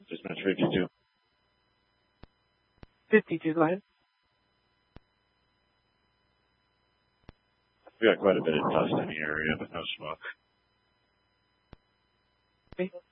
Dispatch 52. 52, go ahead. We got quite a bit of dust in the area, but no smoke. Okay.